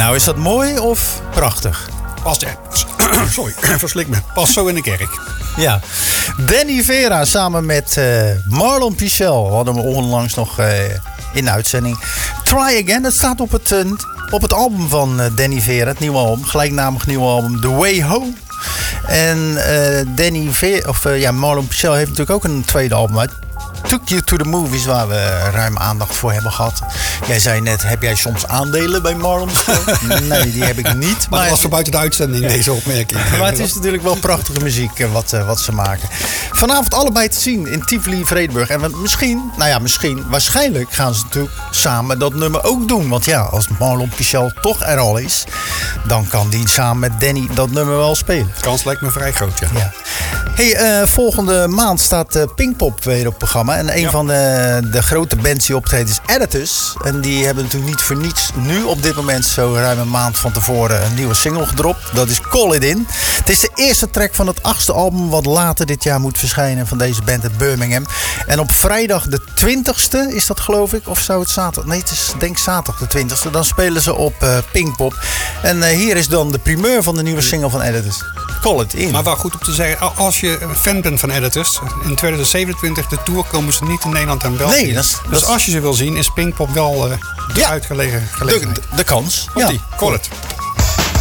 Nou, is dat mooi of prachtig? Sorry, verslik me. Pas zo in de kerk. Ja. Danny Vera samen met Marlon Pichel. We hadden hem onlangs nog in de uitzending. Try Again, dat staat op het album van Danny Vera, het nieuwe album. Gelijknamig nieuwe album, The Way Home. En Marlon Pichel heeft natuurlijk ook een tweede album uit. Took You to the Movies, waar we ruim aandacht voor hebben gehad. Jij zei net, heb jij soms aandelen bij Marlon? Nee, die heb ik niet. Maar dat was voor buiten de uitzending, deze opmerking. Maar het is natuurlijk wel prachtige muziek wat ze maken. Vanavond allebei te zien in Tivoli-Vredenburg. En waarschijnlijk gaan ze natuurlijk samen dat nummer ook doen. Want ja, als Marlon Pichel toch er al is, dan kan die samen met Danny dat nummer wel spelen. De kans lijkt me vrij groot, ja. Hey, volgende maand staat Pinkpop weer op het programma. En een van de grote bands die optreden is Editors. En die hebben natuurlijk niet voor niets nu op dit moment zo ruim een maand van tevoren een nieuwe single gedropt. Dat is Call It In. Het is de eerste track van het 8e album wat later dit jaar moet verschijnen van deze band uit Birmingham. En op vrijdag de 20ste is dat, geloof ik. Of zou het zaterdag? Nee, het is denk zaterdag de 20ste. Dan spelen ze op Pinkpop. En hier is dan de primeur van de nieuwe single van Editors. Call It In. Maar wel goed om te zeggen, als je fan bent van Editors, in 2027 de tour komen ze niet in Nederland en België. Nee, dus als je ze wil zien, is Pinkpop wel de uitgelegen gelegenheid. De kans. Komt-ie. Call It.